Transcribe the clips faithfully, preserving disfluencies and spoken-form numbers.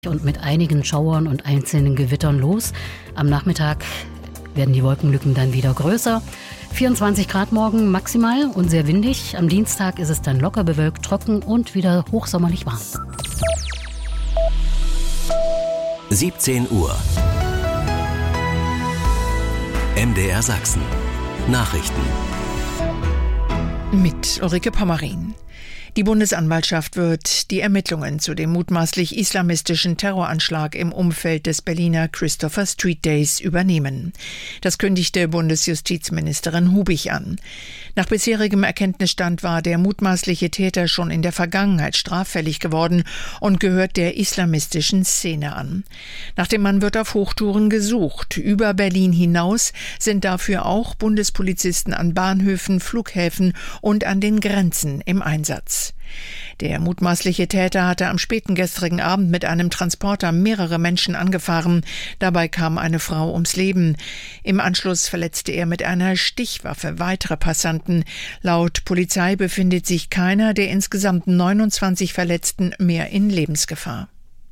Und mit einigen Schauern und einzelnen Gewittern los. Am Nachmittag werden die Wolkenlücken dann wieder größer. vierundzwanzig Grad morgen maximal und sehr windig. Am Dienstag ist es dann locker bewölkt, trocken und wieder hochsommerlich warm. siebzehn Uhr. M D R Sachsen. Nachrichten. Mit Ulrike Pommerin. Die Bundesanwaltschaft wird die Ermittlungen zu dem mutmaßlich islamistischen Terroranschlag im Umfeld des Berliner Christopher Street Days übernehmen. Das kündigte Bundesjustizministerin Hubig an. Nach bisherigem Erkenntnisstand war der mutmaßliche Täter schon in der Vergangenheit straffällig geworden und gehört der islamistischen Szene an. Nach dem Mann wird auf Hochtouren gesucht. Über Berlin hinaus sind dafür auch Bundespolizisten an Bahnhöfen, Flughäfen und an den Grenzen im Einsatz. Der mutmaßliche Täter hatte am späten gestrigen Abend mit einem Transporter mehrere Menschen angefahren. Dabei kam eine Frau ums Leben. Im Anschluss verletzte er mit einer Stichwaffe weitere Passanten. Laut Polizei befindet sich keiner der insgesamt neunundzwanzig Verletzten mehr in Lebensgefahr.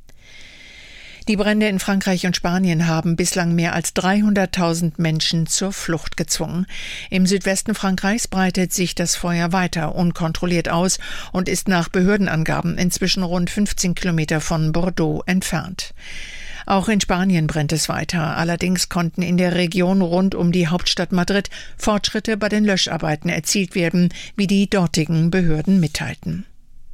Die Brände in Frankreich und Spanien haben bislang mehr als dreihunderttausend Menschen zur Flucht gezwungen. Im Südwesten Frankreichs breitet sich das Feuer weiter unkontrolliert aus und ist nach Behördenangaben inzwischen rund fünfzehn Kilometer von Bordeaux entfernt. Auch in Spanien brennt es weiter. Allerdings konnten in der Region rund um die Hauptstadt Madrid Fortschritte bei den Löscharbeiten erzielt werden, wie die dortigen Behörden mitteilten.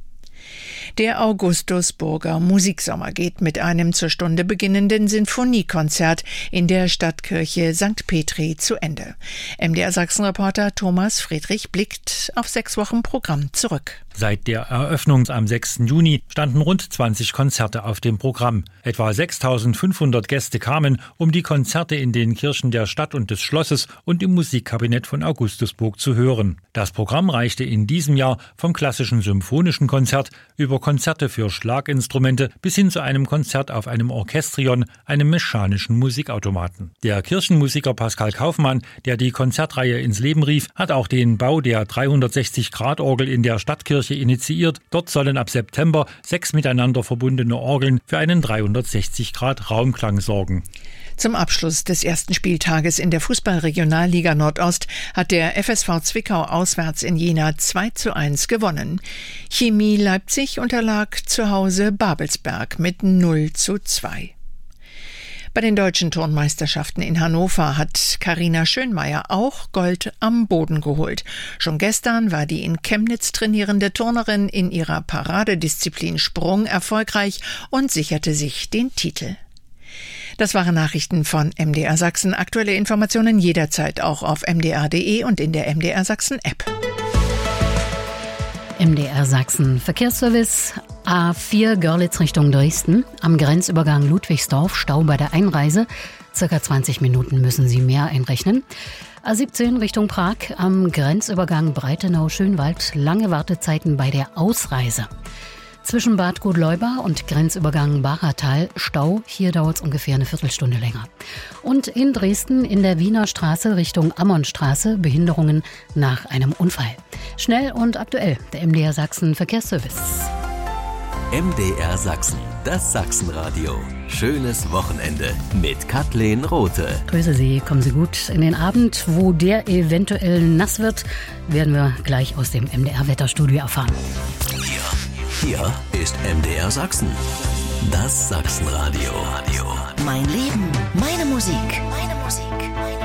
Der Augustusburger Musiksommer geht mit einem zur Stunde beginnenden Sinfoniekonzert in der Stadtkirche Sankt Petri zu Ende. M D R Sachsen-Reporter Thomas Friedrich blickt auf sechs Wochen Programm zurück. Seit der Eröffnung am sechsten Juni standen rund zwanzig Konzerte auf dem Programm. Etwa sechstausendfünfhundert Gäste kamen, um die Konzerte in den Kirchen der Stadt und des Schlosses und im Musikkabinett von Augustusburg zu hören. Das Programm reichte in diesem Jahr vom klassischen symphonischen Konzert über Konzerte für Schlaginstrumente bis hin zu einem Konzert auf einem Orchestrion, einem mechanischen Musikautomaten. Der Kirchenmusiker Pascal Kaufmann, der die Konzertreihe ins Leben rief, hat auch den Bau der dreihundertsechzig Grad Orgel in der Stadtkirche initiiert. Dort sollen ab September sechs miteinander verbundene Orgeln für einen dreihundertsechzig Grad Raumklang sorgen. Zum Abschluss des ersten Spieltages in der Fußball-Regionalliga Nordost hat der F S V Zwickau auswärts in Jena zwei zu eins gewonnen. Chemie Leipzig unterlag zu Hause Babelsberg mit null zu zwei. Bei den deutschen Turnmeisterschaften in Hannover hat Carina Schönmeier auch Gold am Boden geholt. Schon gestern war die in Chemnitz trainierende Turnerin in ihrer Paradedisziplin Sprung erfolgreich und sicherte sich den Titel. Das waren Nachrichten von M D R Sachsen. Aktuelle Informationen jederzeit auch auf m d r punkt d e und in der M D R Sachsen App. M D R Sachsen Verkehrsservice. A vier Görlitz Richtung Dresden. Am Grenzübergang Ludwigsdorf Stau bei der Einreise. Circa zwanzig Minuten müssen Sie mehr einrechnen. A siebzehn Richtung Prag. Am Grenzübergang Breitenau-Schönwald. Lange Wartezeiten bei der Ausreise. Zwischen Bad Godleuba und Grenzübergang Bachertal Stau. Hier dauert es ungefähr eine Viertelstunde länger. Und in Dresden in der Wiener Straße Richtung Ammonstraße Behinderungen nach einem Unfall. Schnell und aktuell der M D R Sachsen Verkehrsservice. M D R Sachsen, das Sachsenradio. Schönes Wochenende mit Kathleen Rothe. Grüße Sie, kommen Sie gut in den Abend. Wo der eventuell nass wird, werden wir gleich aus dem M D R-Wetterstudio erfahren. Hier, hier ist M D R Sachsen, das Sachsenradio. Mein Leben, meine Musik.